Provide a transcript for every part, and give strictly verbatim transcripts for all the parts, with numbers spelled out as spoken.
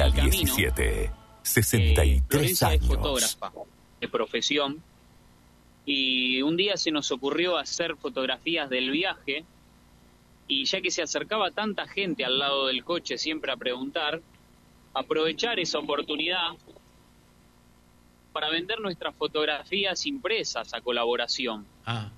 La diecisiete, sesenta y tres eh, años. Es fotógrafa de profesión y un día se nos ocurrió hacer fotografías del viaje y ya que se acercaba tanta gente al lado del coche siempre a preguntar, aprovechar esa oportunidad para vender nuestras fotografías impresas a colaboración. Ah.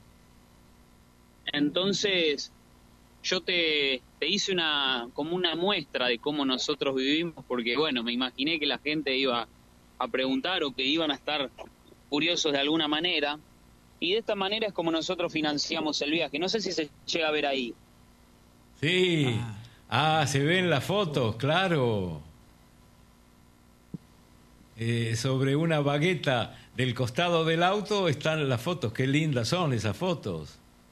Entonces yo te, te hice una como una muestra de cómo nosotros vivimos, porque bueno, me imaginé que la gente iba a preguntar o que iban a estar curiosos de alguna manera, y de esta manera es como nosotros financiamos el viaje. No sé si se llega a ver ahí. Sí, ah, se ven las fotos, claro. Eh, sobre una bagueta del costado del auto están las fotos, qué lindas son esas fotos.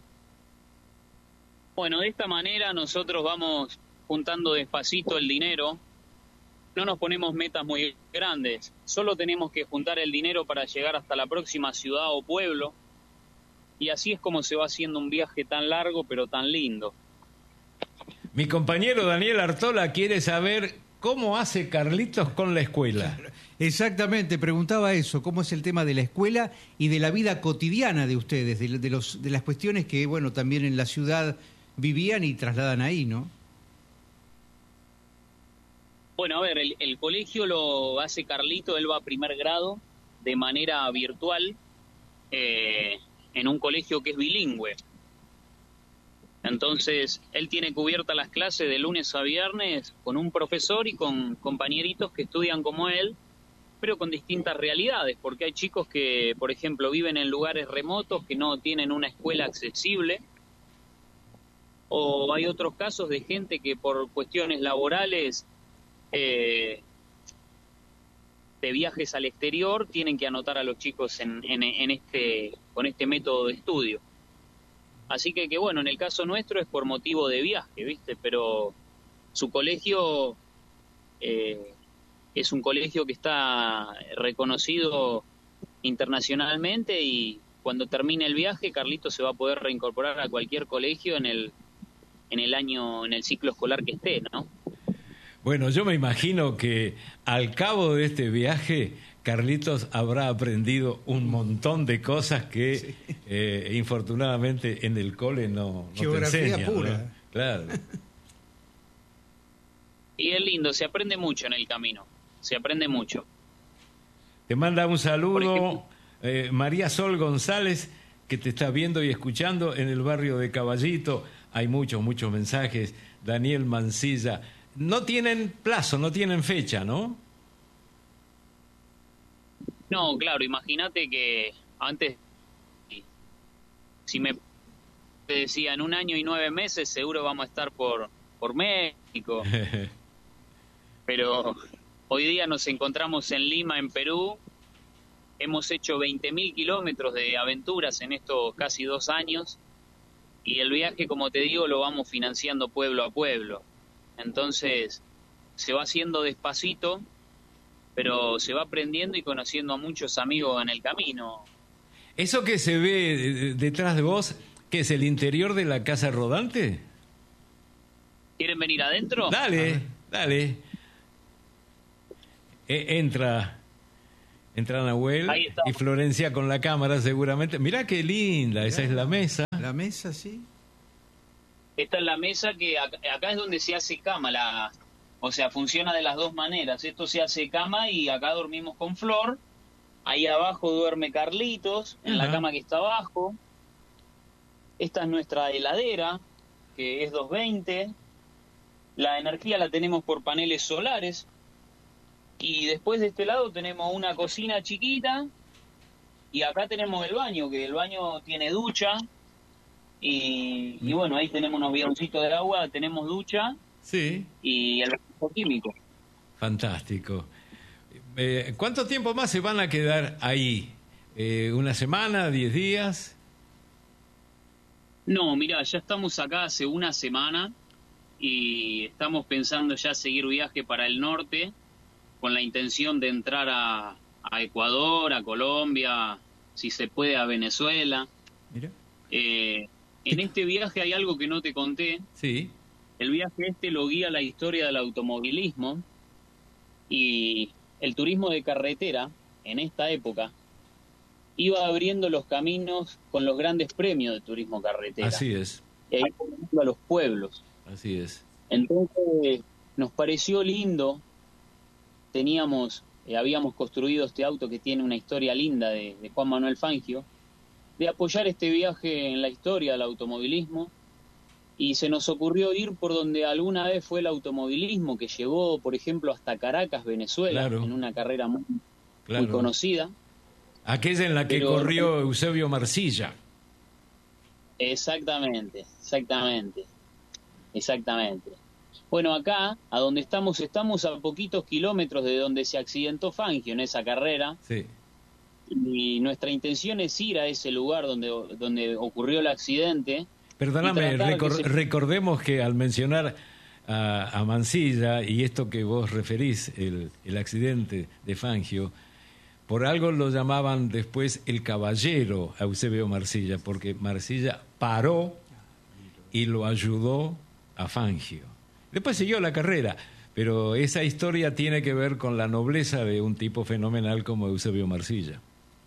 Bueno, de esta manera nosotros vamos juntando despacito el dinero, no nos ponemos metas muy grandes, solo tenemos que juntar el dinero para llegar hasta la próxima ciudad o pueblo, y así es como se va haciendo un viaje tan largo pero tan lindo. Mi compañero Daniel Artola quiere saber cómo hace Carlitos con la escuela. Exactamente, preguntaba eso, cómo es el tema de la escuela y de la vida cotidiana de ustedes, de, de, los, de las cuestiones que, bueno, también en la ciudad vivían y trasladan ahí, ¿no? Bueno, a ver, el, el colegio lo hace Carlito, él va a primer grado de manera virtual eh, en un colegio que es bilingüe. Entonces, él tiene cubiertas las clases de lunes a viernes con un profesor y con compañeritos que estudian como él, pero con distintas realidades, porque hay chicos que, por ejemplo, viven en lugares remotos que no tienen una escuela accesible, o hay otros casos de gente que por cuestiones laborales eh, de viajes al exterior tienen que anotar a los chicos en, en, en este con este método de estudio. Así que, que bueno, en el caso nuestro es por motivo de viaje, ¿viste? Pero su colegio eh, es un colegio que está reconocido internacionalmente y cuando termine el viaje, Carlito se va a poder reincorporar a cualquier colegio en el en el año, en el ciclo escolar que esté, ¿no? Bueno, yo me imagino que al cabo de este viaje, Carlitos habrá aprendido un montón de cosas que sí. eh, infortunadamente en el cole no, no Geografía te enseñan, pura. ¿no? Claro. Y es lindo, se aprende mucho en el camino, se aprende mucho. Te manda un saludo ejemplo, eh, María Sol González, que te está viendo y escuchando en el barrio de Caballito. Hay muchos, muchos mensajes. Daniel Mancilla. No tienen plazo, no tienen fecha, ¿no? No, claro, imagínate que antes, si me decía en un año y nueve meses, seguro vamos a estar por, por México. Pero hoy día nos encontramos en Lima, en Perú. Hemos hecho veinte mil kilómetros de aventuras en estos casi dos años. Y el viaje, como te digo, lo vamos financiando pueblo a pueblo. Entonces, se va haciendo despacito, pero se va aprendiendo y conociendo a muchos amigos en el camino. ¿Eso que se ve detrás de vos, que es el interior de la casa rodante? ¿Quieren venir adentro? Dale, dale. E- entra, entra Nahuel y Florencia con la cámara seguramente. Mirá qué linda, esa es la mesa. La mesa, sí. Esta es la mesa que acá, acá es donde se hace cama, la, o sea, funciona de las dos maneras. Esto se hace cama y acá dormimos con Flor. Ahí abajo duerme Carlitos, en uh-huh. la cama que está abajo. Esta es nuestra heladera, que es doscientos veinte. La energía la tenemos por paneles solares. Y después de este lado tenemos una cocina chiquita. Y acá tenemos el baño, que el baño tiene ducha. Y, y bueno, ahí tenemos unos bidoncitos de agua, tenemos ducha. Sí. Y el baño químico. Fantástico. Eh, ¿Cuánto tiempo más se van a quedar ahí? Eh, ¿Una semana? ¿Diez días? No, mira, ya estamos acá hace una semana y estamos pensando ya seguir viaje para el norte con la intención de entrar a, a Ecuador, a Colombia, si se puede a Venezuela. Mira. Eh, en este viaje hay algo que no te conté. Sí. El viaje este lo guía la historia del automovilismo Y el turismo de carretera, en esta época, iba abriendo los caminos con los grandes premios de turismo carretera. Así es. Y ahí a los pueblos. Así es. Entonces nos pareció lindo, teníamos, eh, habíamos construido este auto que tiene una historia linda de, de Juan Manuel Fangio, de apoyar este viaje en la historia del automovilismo, y se nos ocurrió ir por donde alguna vez fue el automovilismo, que llegó, por ejemplo, hasta Caracas, Venezuela, Claro. en una carrera muy, Claro. muy conocida. Aquella en la que Pero- corrió Eusebio Marcilla. Exactamente, exactamente, exactamente. Bueno, acá, a donde estamos, estamos a poquitos kilómetros de donde se accidentó Fangio en esa carrera, Sí. y nuestra intención es ir a ese lugar donde, donde ocurrió el accidente. Perdóname, Y tratar recor- que se- recordemos que al mencionar a, a Mansilla y esto que vos referís, el, el accidente de Fangio, por algo lo llamaban después el caballero a Eusebio Marcilla, porque Marcilla paró y lo ayudó a Fangio. Después siguió la carrera, pero esa historia tiene que ver con la nobleza de un tipo fenomenal como Eusebio Marcilla.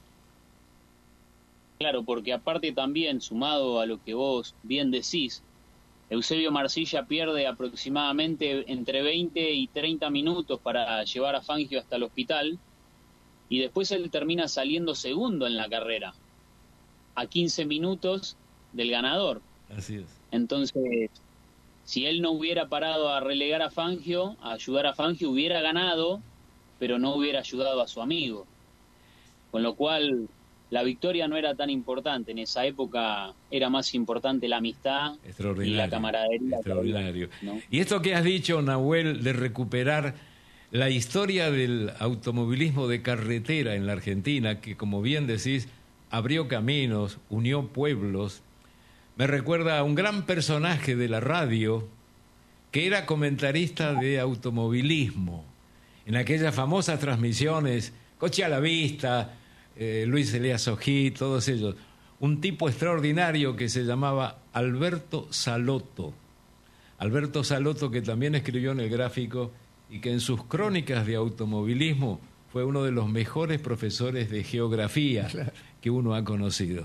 Claro, porque aparte también, sumado a lo que vos bien decís, Eusebio Marcilla pierde aproximadamente entre veinte y treinta minutos para llevar a Fangio hasta el hospital, y después él termina saliendo segundo en la carrera, a quince minutos del ganador. Así es. Entonces, si él no hubiera parado a relegar a Fangio, a ayudar a Fangio, hubiera ganado, pero no hubiera ayudado a su amigo. Con lo cual, la victoria no era tan importante. En esa época era más importante la amistad y Extraordinario. la camaradería. Extraordinario. ¿No? Y esto que has dicho, Nahuel, de recuperar la historia del automovilismo de carretera en la Argentina, que como bien decís, abrió caminos, unió pueblos, me recuerda a un gran personaje de la radio que era comentarista de automovilismo. En aquellas famosas transmisiones, Coche a la Vista, eh, Luis Elías Ojí, todos ellos. Un tipo extraordinario que se llamaba Alberto Salotto. Alberto Salotto, que también escribió en El Gráfico y que en sus crónicas de automovilismo fue uno de los mejores profesores de geografía claro. que uno ha conocido.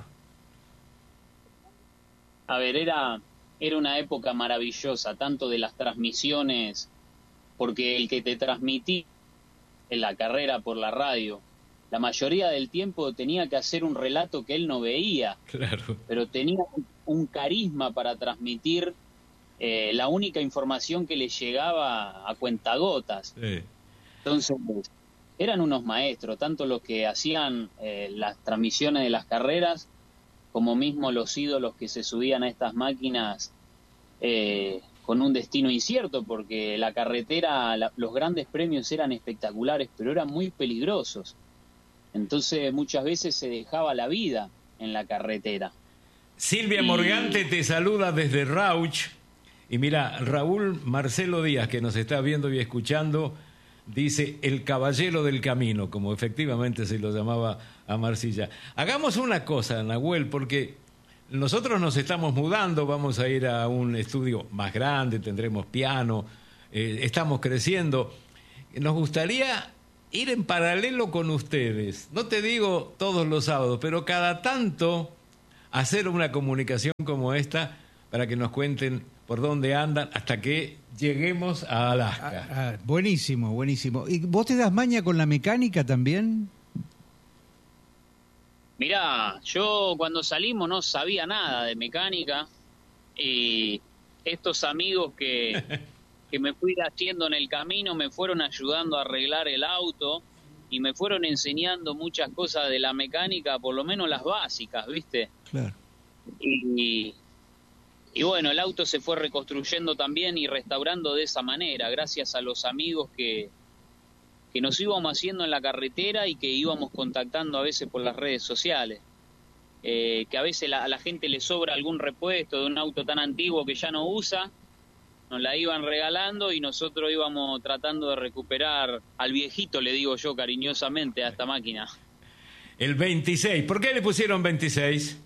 A ver, era, era una época maravillosa, tanto de las transmisiones, porque el que te transmitía en la carrera por la radio, la mayoría del tiempo tenía que hacer un relato que él no veía, claro. pero tenía un carisma para transmitir eh, la única información que le llegaba a cuentagotas. Sí. Entonces, eran unos maestros, tanto los que hacían eh, las transmisiones de las carreras, como mismo los ídolos que se subían a estas máquinas eh, con un destino incierto, porque la carretera, la, los grandes premios eran espectaculares, pero eran muy peligrosos. Entonces muchas veces se dejaba la vida en la carretera. Silvia y... Morgante te saluda desde Rauch. Y mira, Raúl Marcelo Díaz, que nos está viendo y escuchando, dice el caballero del camino, como efectivamente se lo llamaba a Marcilla. Hagamos una cosa, Nahuel, porque nosotros nos estamos mudando, vamos a ir a un estudio más grande, tendremos piano, eh, estamos creciendo. Nos gustaría ir en paralelo con ustedes, no te digo todos los sábados, pero cada tanto hacer una comunicación como esta para que nos cuenten por dónde andan hasta que lleguemos a Alaska. Ah, ah, buenísimo, buenísimo. ¿Y vos te das maña con la mecánica también? Mirá, yo cuando salimos no sabía nada de mecánica y estos amigos que, que me fui haciendo en el camino me fueron ayudando a arreglar el auto y me fueron enseñando muchas cosas de la mecánica, por lo menos las básicas, ¿viste? Claro. Y, y bueno, el auto se fue reconstruyendo también y restaurando de esa manera, gracias a los amigos que, que nos íbamos haciendo en la carretera y que íbamos contactando a veces por las redes sociales. Eh, que a veces la, a la gente le sobra algún repuesto de un auto tan antiguo que ya no usa, nos la iban regalando y nosotros íbamos tratando de recuperar al viejito, le digo yo cariñosamente, a esta máquina. El veintiséis, ¿por qué le pusieron veintiséis?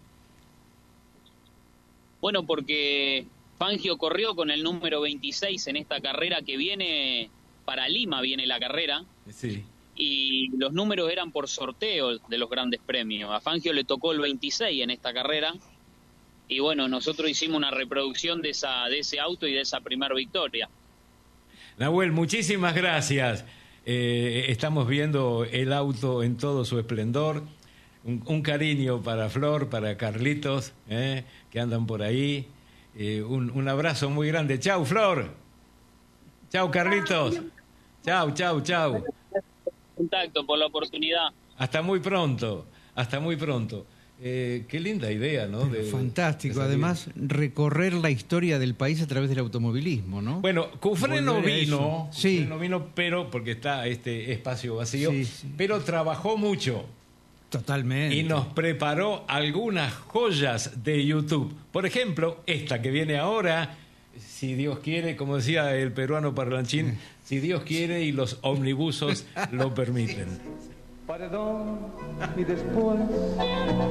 Bueno, porque Fangio corrió con el número veintiséis en esta carrera que viene para Lima viene la carrera. Sí. Y los números eran por sorteo de los grandes premios. A Fangio le tocó el veintiséis en esta carrera. Y bueno, nosotros hicimos una reproducción de esa de ese auto y de esa primera victoria. Nahuel, muchísimas gracias. Eh, estamos viendo el auto en todo su esplendor. Un, un cariño para Flor, para Carlitos, eh, que andan por ahí. Eh, un, un abrazo muy grande. Chau, Flor. Chau, Carlitos. Chau, chau, chau. Contacto por la oportunidad. Hasta muy pronto, hasta muy pronto. Eh, qué linda idea, ¿no? De, Fantástico, de además, recorrer la historia del país a través del automovilismo, ¿no? Bueno, Cufré no vino, sí. no vino, pero porque está este espacio vacío, sí, sí. pero trabajó mucho. Totalmente. Y nos preparó algunas joyas de YouTube. Por ejemplo, esta que viene ahora, si Dios quiere, como decía el peruano parlanchín, si Dios quiere y los omnibusos lo permiten. Paredón y después